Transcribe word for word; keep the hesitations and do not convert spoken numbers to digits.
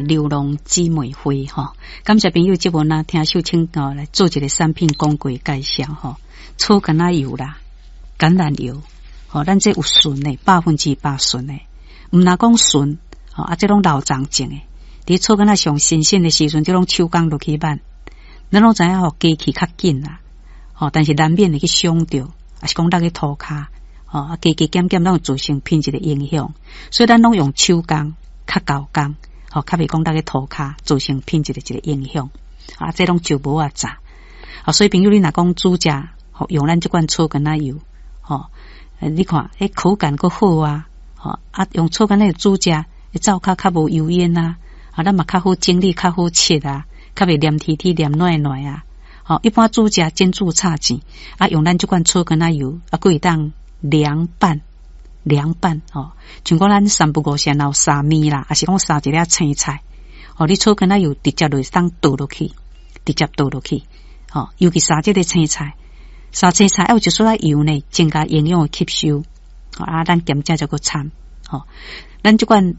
流浪姊妹会哈，感谢朋友这文啊，听秀清哦来做一个产品广告介绍哈，草橄榄油啦，橄榄油，吼，咱这有纯的，百分之百纯的，唔哪讲纯，吼啊，这种老长种的，伫草橄榄上新鲜的时阵，这种手工落去办，咱拢知影吼，机器较紧啦，吼，但是难免会去伤着，还是讲咱去涂骹。哦，啊，加加减减，拢有造成品质的影响，所以咱拢用手工较高工，吼、哦，较袂讲咱个涂骹造成品质的一个影响，啊，这拢就无啊杂，啊，所以朋友你若讲煮食，吼、哦，用咱这款草橄榄油，吼、哦，你看，诶，口感够好啊，吼、哦，啊，用草橄榄油煮食，会灶骹较无油烟啊，啊，咱嘛较好整理，较好切啊，较袂黏贴贴、黏软软啊，吼、哦，一般煮食煎煮差钱，啊，用咱这款草橄榄油，啊，可以当。凉拌，凉拌哦，像讲咱三不五时然后沙面啦，还是讲沙一粒青菜，哦，你草橄榄油直接就当倒落去，直接倒落去，哦，尤其沙这个青菜，沙青菜要有一撮仔油呢，增加营养的吸收，哦、啊，咱咸食就个参，哦，咱这款